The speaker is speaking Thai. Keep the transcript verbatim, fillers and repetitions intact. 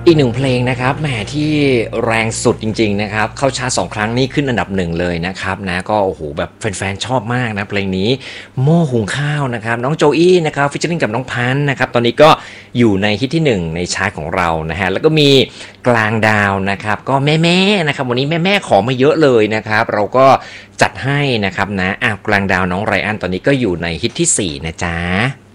อีกหนึ่งเพลงนะครับแหมที่แรงสุดจริงๆนะครับเข้าชาร์ตสองครั้งนี่ขึ้นอันดับหนึ่งเลยนะครับนะก็โอ้โหแบบแฟนๆชอบมากนะเพลงนี้หม้อหุงข้าวนะครับน้องโจอี้นะครับฟิชเชอร์ลิงกับน้องพันธ์นะครับตอนนี้ก็อยู่ในฮิตที่หนึ่งในชาร์ตของเรานะฮะแล้วก็มีกลางดาวนะครับก็แม่ๆนะครับวันนี้แม่ๆขอมาเยอะเลยนะครับเราก็จัดให้นะครับนะอ่ะกลางดาวน้องไรอันตอนนี้ก็อยู่ในฮิตที่สี่นะจ๊ะ